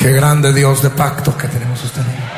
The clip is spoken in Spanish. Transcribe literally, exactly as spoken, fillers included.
Qué grande Dios de pactos que tenemos usted.